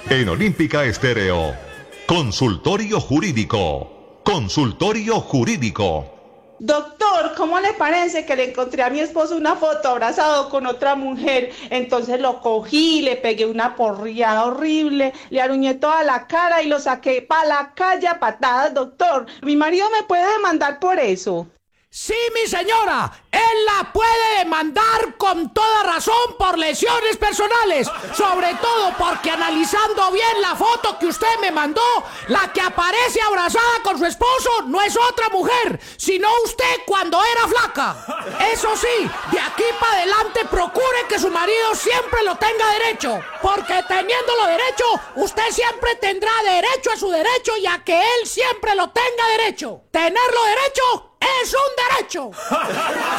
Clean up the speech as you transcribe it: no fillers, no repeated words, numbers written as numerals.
En Olímpica Estéreo, Consultorio Jurídico. Consultorio Jurídico. Doctor, ¿cómo le parece que le encontré a mi esposo una foto abrazado con otra mujer? Entonces lo cogí, le pegué una porriada horrible, le aruñé toda la cara y lo saqué para la calle a patadas, doctor. ¿Mi marido me puede demandar por eso? Sí, mi señora, él la puede demandar con toda razón por lesiones personales, sobre todo porque analizando bien la foto que usted me mandó, la que aparece abrazada con su esposo no es otra mujer, sino usted cuando era flaca. Eso sí, de aquí para adelante procure que su marido siempre lo tenga derecho, porque teniéndolo derecho, usted siempre tendrá derecho a su derecho y a que él siempre lo tenga derecho. Tenerlo derecho es un derecho.